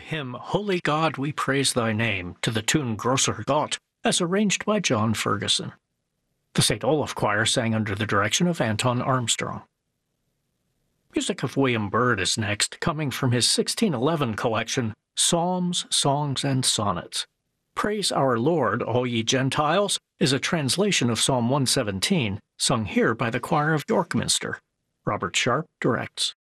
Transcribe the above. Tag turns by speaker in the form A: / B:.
A: hymn Holy God, we praise thy name to the tune Grosser Gott, as arranged by John Ferguson. The St. Olaf Choir sang under the direction of Anton Armstrong. Music of William Byrd is next, coming from his 1611 collection, Psalms, Songs, and Sonnets. Praise Our Lord, All Ye Gentiles, is a translation of Psalm 117, sung here by the choir of York Minster. Robert Sharp directs.